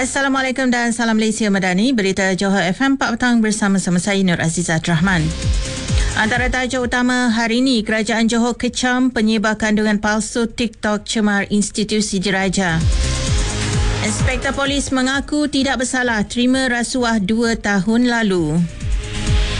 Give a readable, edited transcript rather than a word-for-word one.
Assalamualaikum dan salam Malaysia Madani. Berita Johor FM 4 petang bersama-sama saya Nur Azizah Rahman. Antara tajuk utama hari ini, Kerajaan Johor kecam penyebar kandungan palsu TikTok cemar institusi diraja. Inspektor Polis mengaku tidak bersalah terima rasuah 2 tahun lalu.